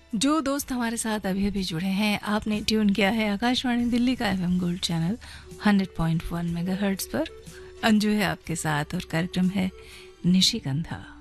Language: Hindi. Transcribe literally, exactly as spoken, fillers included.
जो दोस्त हमारे साथ अभी अभी जुड़े हैं, आपने ट्यून किया है आकाशवाणी दिल्ली का FM gold channel hundred point one megahertz पर। अंजू है आपके साथ और कार्यक्रम है निशिगंधा।